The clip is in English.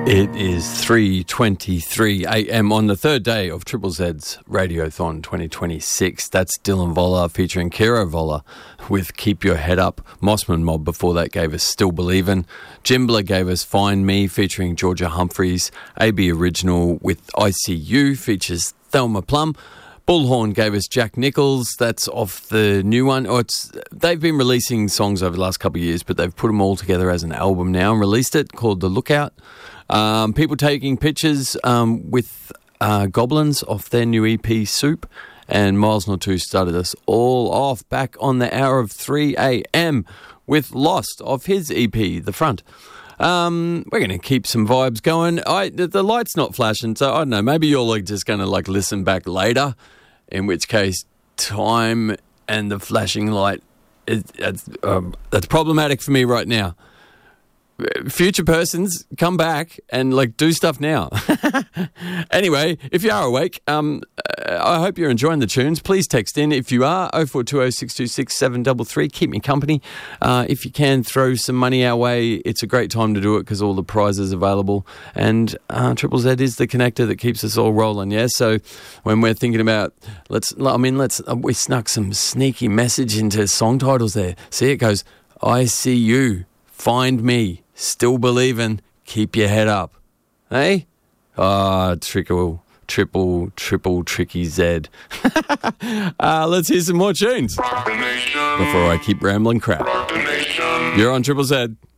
It is 3:23 a.m. on the third day of Triple Z's Radiothon 2026. That's Dylan Voller featuring Kiro Voller with Keep Your Head Up. Mossman Mob before that gave us Still Believin'. Jimbler gave us Find Me featuring Georgia Humphreys. AB Original with ICU features Thelma Plum. Bullhorn gave us Jack Nichols. That's off the new one. They've been releasing songs over the last couple of years, but they've put them all together as an album now and released it called The Lookout. People taking pictures with goblins off their new EP Soup, and Miles Not 2 started us all off back on the hour of 3 a.m. with Lost off his EP, The Front. We're going to keep some vibes going. The light's not flashing, so I don't know, maybe you're just going to listen back later, in which case time and the flashing light, that's problematic for me right now. Future persons, come back and do stuff now. Anyway, if you are awake, I hope you're enjoying the tunes. Please text in if you are, 0420 626 733. Keep me company. If you can, throw some money our way. It's a great time to do it because all the prizes available. And Triple Z is the connector that keeps us all rolling, yeah? So when we're thinking about, we snuck some sneaky message into song titles there. See, it goes, I see you, find me, still believing, keep your head up. Hey? Triple tricky Z. Let's hear some more tunes before I keep rambling crap. You're on Triple Z.